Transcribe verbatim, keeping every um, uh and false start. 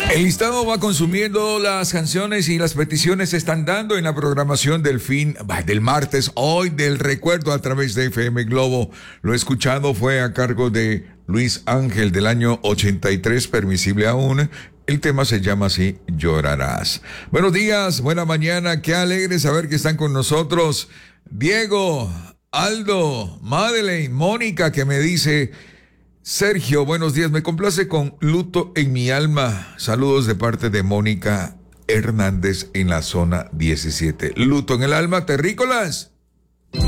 El listado va consumiendo las canciones y las peticiones se están dando en la programación del fin, del martes, hoy del recuerdo a través de F M Globo. Lo escuchado fue a cargo de Luis Ángel del año ochenta y tres, permisible aún. El tema se llama así, Llorarás. Buenos días, buena mañana, qué alegre saber que están con nosotros. Diego, Aldo, Madeleine, Mónica, que me dice... Sergio, buenos días, me complace con Luto en mi alma. Saludos de parte de Mónica Hernández en la zona diecisiete. Luto en el alma, terrícolas.